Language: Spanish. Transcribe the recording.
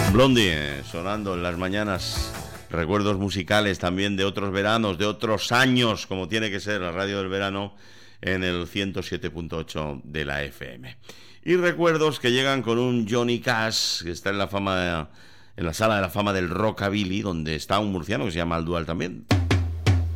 Blondie, sonando en las mañanas, recuerdos musicales también de otros veranos, de otros años, como tiene que ser la radio del verano, en el 107.8 de la FM. Y recuerdos que llegan con un Johnny Cash, que está en la sala de la fama del rockabilly, donde está un murciano que se llama El Dual también.